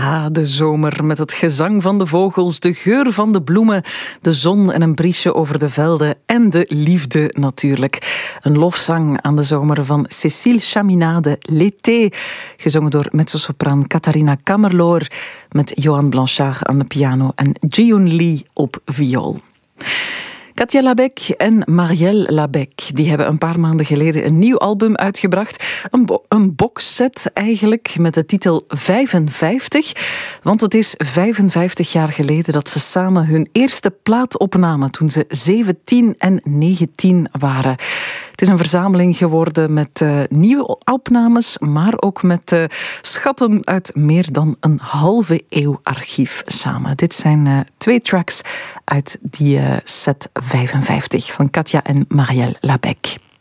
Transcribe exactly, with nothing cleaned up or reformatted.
Ah, de zomer met het gezang van de vogels, de geur van de bloemen, de zon en een briesje over de velden en de liefde natuurlijk. Een lofzang aan de zomer van Cécile Chaminade, L'été, gezongen door mezzosopraan Catharina Kammerloor met Johan Blanchard aan de piano en Ji-Yoon Lee op viool. Katia Labec en Marielle Labec die hebben een paar maanden geleden een nieuw album uitgebracht. Een, bo- een boxset eigenlijk met de titel vijfenvijftig. Want het is vijfenvijftig jaar geleden dat ze samen hun eerste plaat opnamen toen ze zeventien en negentien waren. Het is een verzameling geworden met uh, nieuwe opnames, maar ook met uh, schatten uit meer dan een halve eeuw archief samen. Dit zijn uh, twee tracks uit die uh, set vijfenvijftig van Katia en Marielle Labec.